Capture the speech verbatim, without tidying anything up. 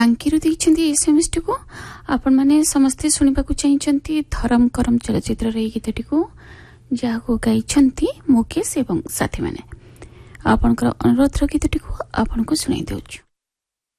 ଆଙ୍କିରୁ ଦେଇଛନ୍ତି ଏସଏମଏସ୍ ଟିକୁ ଆପଣ ମାନେ ସମସ୍ତେ ଶୁଣିବାକୁ ଚାହିଁଛନ୍ତି ଧରମ କରମ ଚଳଚ୍ଚିତ୍ରର ଏହି ଗୀତଟିକୁ ଯାହାକୁ ଗାଇଛନ୍ତି ମୁକେଶ ଏବଂ ସାଥୀମାନେ। ଆପଣଙ୍କର ଅନୁରୋଧର ଗୀତଟିକୁ ଆପଣଙ୍କୁ ଶୁଣାଇ ଦେଉଛୁ।